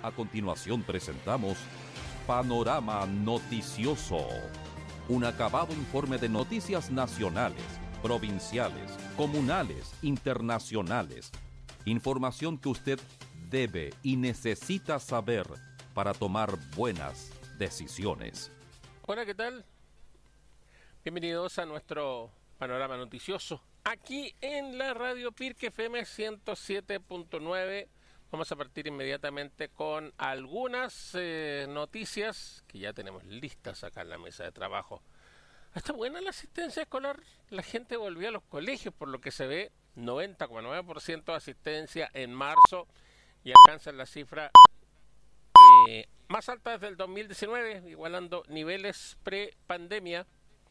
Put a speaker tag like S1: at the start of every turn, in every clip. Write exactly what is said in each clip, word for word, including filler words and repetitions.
S1: A continuación presentamos Panorama Noticioso, un acabado informe de noticias nacionales, provinciales, comunales, internacionales. Información que usted debe y necesita saber para tomar buenas decisiones.
S2: Hola, ¿qué tal? Bienvenidos a nuestro Panorama Noticioso, aquí en la radio Pirque F M ciento siete punto nueve. Vamos a partir inmediatamente con algunas eh, noticias que ya tenemos listas acá en la mesa de trabajo. Está buena la asistencia escolar, la gente volvió a los colegios, por lo que se ve, noventa coma nueve por ciento de asistencia en marzo y alcanzan la cifra eh, más alta desde el dos mil diecinueve, igualando niveles pre-pandemia.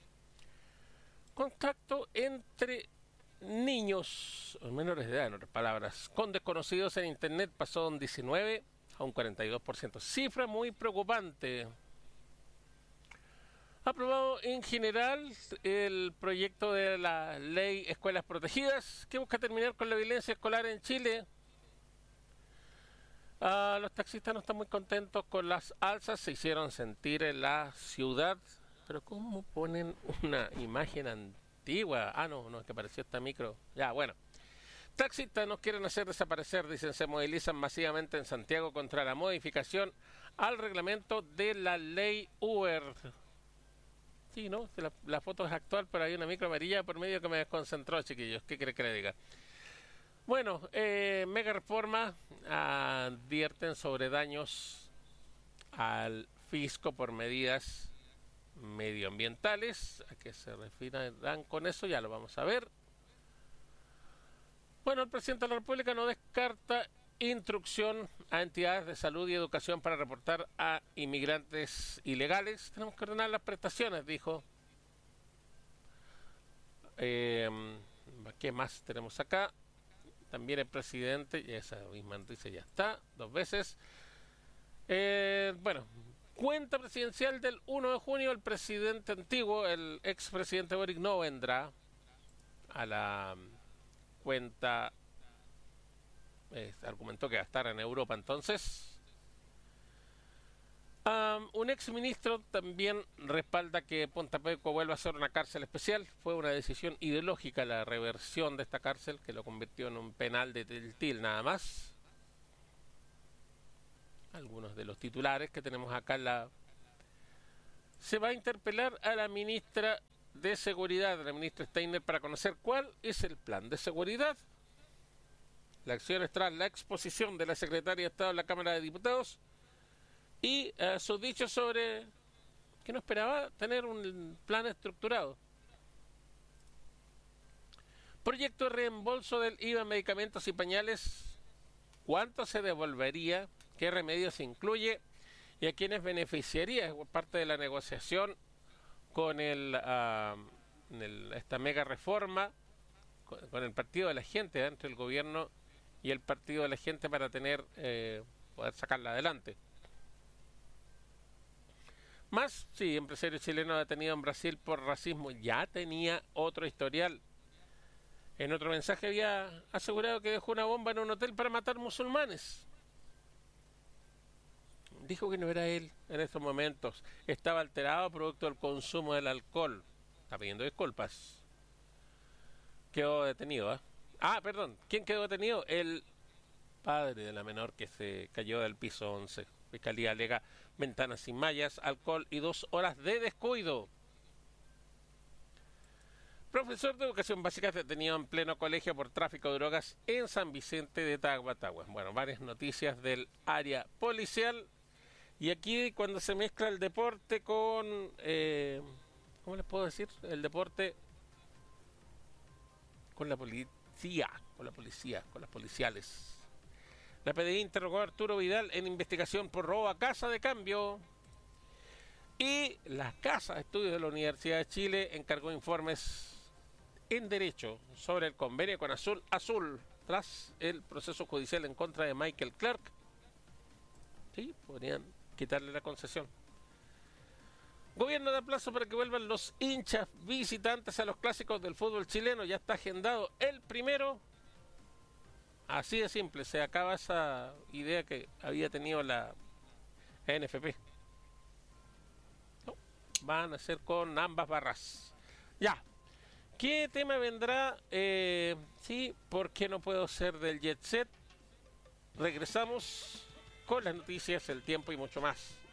S2: Contacto entre niños menores de edad, en otras palabras, con desconocidos en internet pasó de un diecinueve a un cuarenta y dos por ciento. Cifra muy preocupante. Aprobado en general el proyecto de la ley Escuelas Protegidas, que busca terminar con la violencia escolar en Chile. Uh, los taxistas no están muy contentos con las alzas, se hicieron sentir en la ciudad. Pero ¿cómo ponen una imagen antigua? Ah, no, no, es que apareció esta micro. Ya, bueno. Taxistas nos quieren hacer desaparecer, dicen, se movilizan masivamente en Santiago contra la modificación al reglamento de la ley Uber. Sí, ¿no? La, la foto es actual, pero hay una micro amarilla por medio que me desconcentró, chiquillos. ¿Qué quiere que le diga? Bueno, eh, mega reforma, advierten sobre daños al fisco por medidas medioambientales. ¿A qué se refieren con eso? Ya lo vamos a ver. Bueno, el presidente de la República no descarta instrucción a entidades de salud y educación para reportar a inmigrantes ilegales. Tenemos que ordenar las prestaciones, dijo. Eh, ¿Qué más tenemos acá? También el presidente, y esa misma noticia ya está, dos veces. Eh, bueno, cuenta presidencial del uno de junio, el presidente antiguo, el expresidente Boric, no vendrá a la cuenta. Eh, argumentó que va a estar en Europa entonces. Um, un exministro también respalda que Punta Peuco vuelva a ser una cárcel especial. Fue una decisión ideológica la reversión de esta cárcel, que lo convirtió en un penal de Tiltil nada más. Algunos de los titulares que tenemos acá en la... Se va a interpelar a la ministra de Seguridad, a la ministra Steiner, para conocer cuál es el plan de seguridad. La acción es tras la exposición de la secretaria de Estado en la Cámara de Diputados y uh, sus dichos sobre que no esperaba tener un plan estructurado. Proyecto de reembolso del I V A en medicamentos y pañales. ¿Cuánto se devolvería? ¿Qué remedios se incluye? ¿Y a quiénes beneficiaría? Es parte de la negociación con el, uh, el, esta mega reforma, con, con el Partido de la Gente, ¿eh? entre el gobierno y el Partido de la Gente, para tener eh, poder sacarla adelante. Más, sí, empresario chileno detenido en Brasil por racismo. Ya tenía otro historial. En otro mensaje había asegurado que dejó una bomba en un hotel para matar musulmanes. Dijo que no era él en estos momentos. Estaba alterado producto del consumo del alcohol. Está pidiendo disculpas. Quedó detenido, ¿eh? Ah, perdón. ¿Quién quedó detenido? El padre de la menor que se cayó del piso once. Fiscalía alega ventanas sin mallas, alcohol y dos horas de descuido. Profesor de educación básica detenido en pleno colegio por tráfico de drogas en San Vicente de Tahuatahua. Bueno, varias noticias del área policial. Y aquí cuando se mezcla el deporte con... Eh, ¿Cómo les puedo decir? El deporte con la policía, con la policía, con las policiales. La P D I interrogó a Arturo Vidal en investigación por robo a casa de cambio. Y la Casa de Estudios de la Universidad de Chile encargó informes en Derecho sobre el convenio con Azul Azul tras el proceso judicial en contra de Michael Clark. Sí, podrían quitarle la concesión. Gobierno da plazo para que vuelvan los hinchas visitantes a los clásicos del fútbol chileno. Ya está agendado el primero. Así de simple, se acaba esa idea que había tenido la N F P. No, van a ser con ambas barras. Ya. ¿Qué tema vendrá? Eh, sí, ¿por qué no puedo ser del Jet Set? Regresamos con las noticias, el tiempo y mucho más.